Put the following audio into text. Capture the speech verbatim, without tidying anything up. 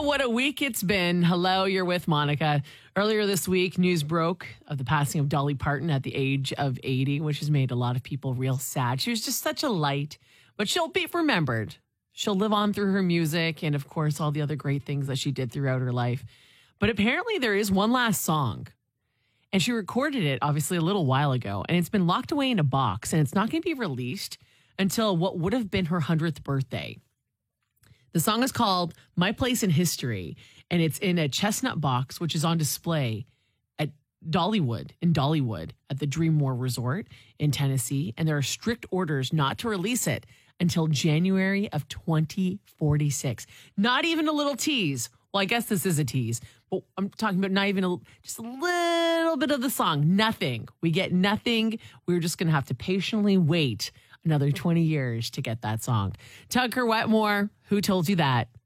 what a week it's been. Hello, you're with Monica. Earlier this week, news broke of the passing of Dolly Parton at the age of eighty, which has made a lot of people real sad. She was just such a light, but she'll be remembered. She'll live on through her music and, of course, all the other great things that she did throughout her life. But apparently there is one last song, and she recorded it, obviously, a little while ago, and it's been locked away in a box, and it's not going to be released until what would have been her hundredth birthday. The song is called My Place in History, and it's in a chestnut box, which is on display at Dollywood, in Dollywood, at the Dreammore Resort in Tennessee. And there are strict orders not to release it until January of twenty forty-six. Not even a little tease. Well, I guess this is a tease, but I'm talking about not even a, just a little bit of the song. Nothing. We get nothing. We're just going to have to patiently wait another twenty years to get that song. Tucker Wetmore, Who Told You That?